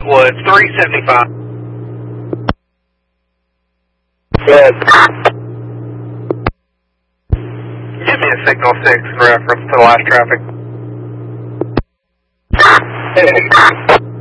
was 375. Good. Give me a signal 6 in reference to the last traffic. Hey.